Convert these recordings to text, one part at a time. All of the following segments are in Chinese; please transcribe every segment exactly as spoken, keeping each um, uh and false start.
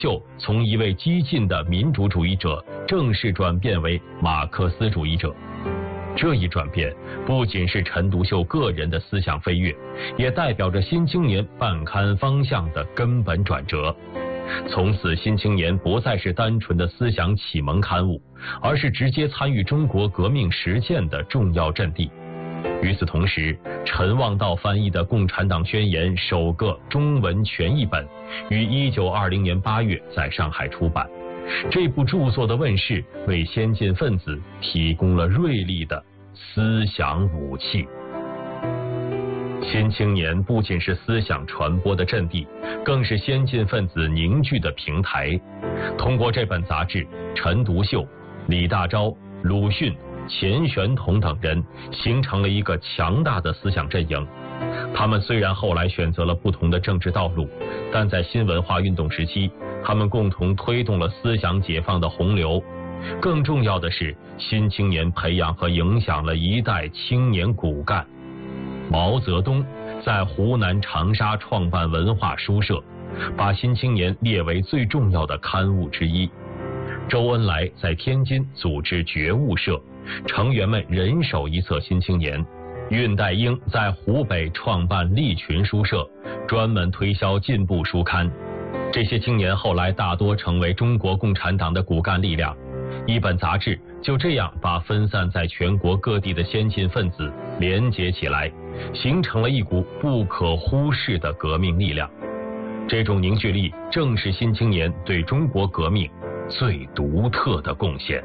秀从一位激进的民主主义者正式转变为马克思主义者。这一转变不仅是陈独秀个人的思想飞跃，也代表着新青年办刊方向的根本转折。从此，新青年不再是单纯的思想启蒙刊物，而是直接参与中国革命实践的重要阵地。与此同时，陈望道翻译的《共产党宣言》首个中文全译本于一九二零年八月在上海出版。这部著作的问世，为先进分子提供了锐利的思想武器。新青年不仅是思想传播的阵地，更是先进分子凝聚的平台。通过这本杂志，陈独秀、李大钊、鲁迅、钱玄同等人形成了一个强大的思想阵营。他们虽然后来选择了不同的政治道路，但在新文化运动时期，他们共同推动了思想解放的洪流。更重要的是，新青年培养和影响了一代青年骨干。毛泽东在湖南长沙创办文化书社，把新青年列为最重要的刊物之一。周恩来在天津组织觉悟社，成员们人手一册新青年。恽代英在湖北创办利群书社，专门推销进步书刊。这些青年后来大多成为中国共产党的骨干力量。一本杂志就这样把分散在全国各地的先进分子连结起来，形成了一股不可忽视的革命力量。这种凝聚力正是新青年对中国革命最独特的贡献。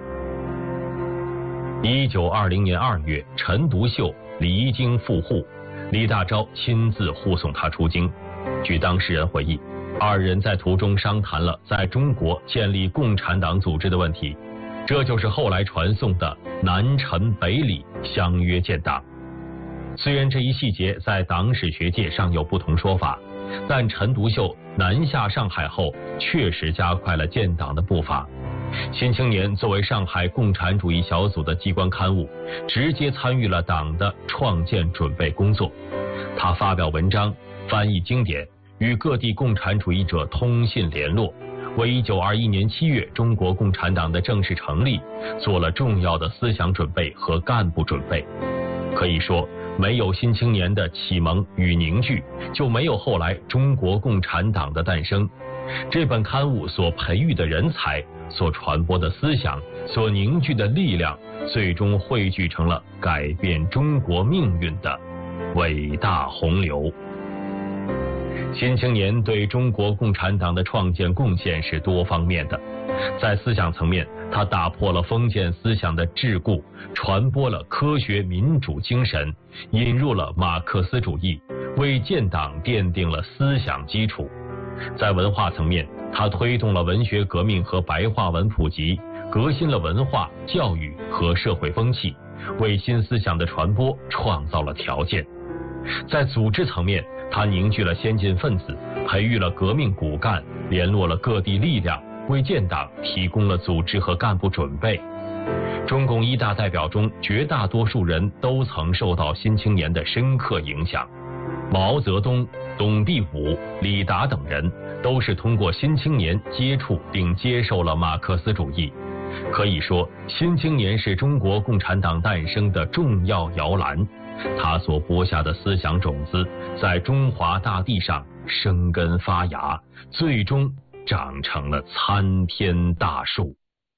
一九二零年二月，陈独秀离京赴沪，李大钊亲自护送他出京。据当事人回忆，二人在途中商谈了在中国建立共产党组织的问题，这就是后来传颂的南陈北李相约建党。虽然这一细节在党史学界上有不同说法，但陈独秀南下上海后确实加快了建党的步伐。新青年作为上海共产主义小组的机关刊物，直接参与了党的创建准备工作。他发表文章，翻译经典，与各地共产主义者通信联络，为一九二一年七月中国共产党的正式成立做了重要的思想准备和干部准备。可以说，没有新青年的启蒙与凝聚，就没有后来中国共产党的诞生。这本刊物所培育的人才，所传播的思想，所凝聚的力量，最终汇聚成了改变中国命运的伟大洪流。新青年对中国共产党的创建贡献是多方面的。在思想层面，他打破了封建思想的桎梏，传播了科学民主精神，引入了马克思主义，为建党奠定了思想基础。在文化层面，他推动了文学革命和白话文普及，革新了文化、教育和社会风气，为新思想的传播创造了条件。在组织层面，他凝聚了先进分子，培育了革命骨干，联络了各地力量，为建党提供了组织和干部准备。中共一大代表中，绝大多数人都曾受到新青年的深刻影响。毛泽东、董必武、李达等人都是通过新青年接触并接受了马克思主义。可以说，新青年是中国共产党诞生的重要摇篮，他所播下的思想种子在中华大地上生根发芽，最终长成了参天大树。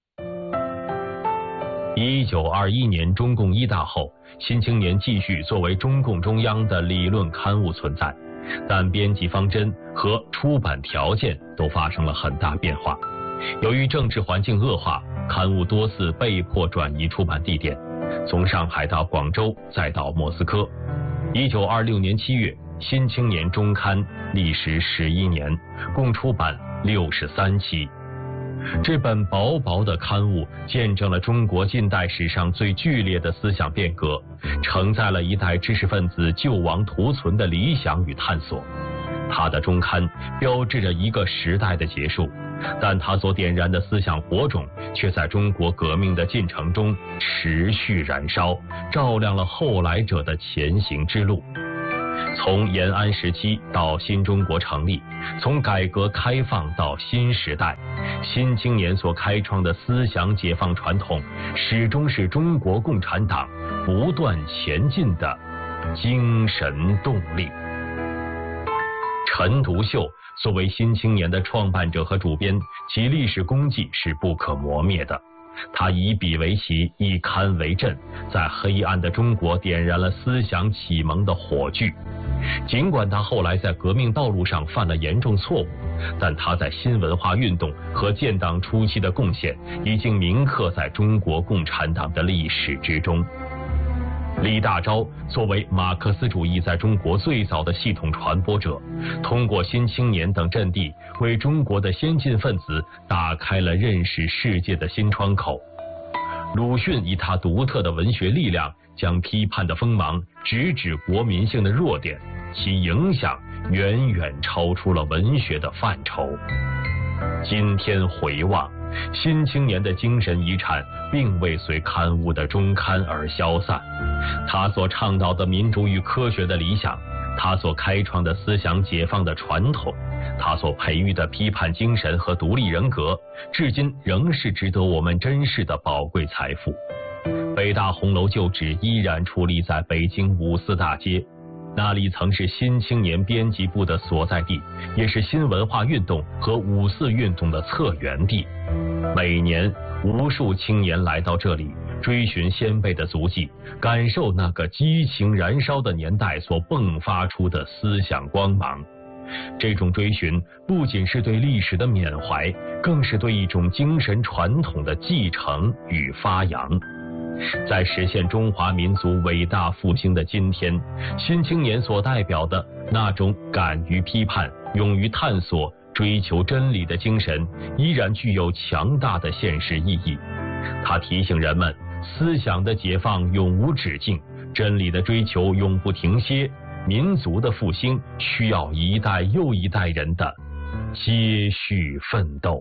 一九二一年中共一大后，新青年继续作为中共中央的理论刊物存在，但编辑方针和出版条件都发生了很大变化。由于政治环境恶化，刊物多次被迫转移出版地点，从上海到广州，再到莫斯科。一九二六年七月，新青年中刊历时十一年，共出版六十三期。这本薄薄的刊物见证了中国近代史上最剧烈的思想变革，承载了一代知识分子救亡图存的理想与探索。它的中刊标志着一个时代的结束，但它所点燃的思想火种却在中国革命的进程中持续燃烧，照亮了后来者的前行之路。 从延安时期到新中国成立，从改革开放到新时代，新青年所开创的思想解放传统，始终是中国共产党不断前进的精神动力。陈独秀作为新青年的创办者和主编，其历史功绩是不可磨灭的。他以笔为旗，以刊为阵，在黑暗的中国点燃了思想启蒙的火炬。尽管他后来在革命道路上犯了严重错误，但他在新文化运动和建党初期的贡献已经铭刻在中国共产党的历史之中。李大钊作为马克思主义在中国最早的系统传播者，通过新青年等阵地，为中国的先进分子打开了认识世界的新窗口。鲁迅以他独特的文学力量，将批判的锋芒直指国民性的弱点，其影响远远超出了文学的范畴。今天回望，新青年的精神遗产并未随刊物的中刊而消散，他所倡导的民主与科学的理想，他所开创的思想解放的传统，他所培育的批判精神和独立人格，至今仍是值得我们珍视的宝贵财富。北大红楼旧址依然矗立在北京五四大街，那里曾是新青年编辑部的所在地，也是新文化运动和五四运动的策源地。每年无数青年来到这里，追寻先辈的足迹，感受那个激情燃烧的年代所迸发出的思想光芒。这种追寻不仅是对历史的缅怀，更是对一种精神传统的继承与发扬。在实现中华民族伟大复兴的今天，新青年所代表的那种敢于批判、勇于探索、追求真理的精神，依然具有强大的现实意义。它提醒人们，思想的解放永无止境，真理的追求永不停歇，民族的复兴需要一代又一代人的接续奋斗。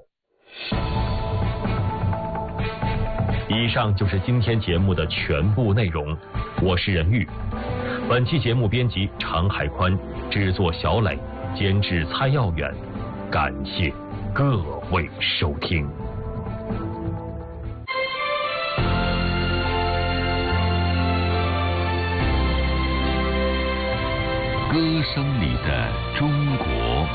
以上就是今天节目的全部内容，我是任玉。本期节目编辑常海宽，制作小磊，监制蔡耀远。感谢各位收听。 歌声里的中国。